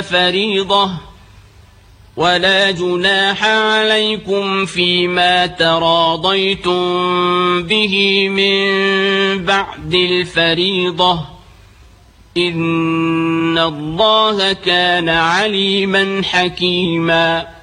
فريضة ولا جناح عليكم فيما تراضيتم به من بعد الفريضة إن الله كان عليما حكيما.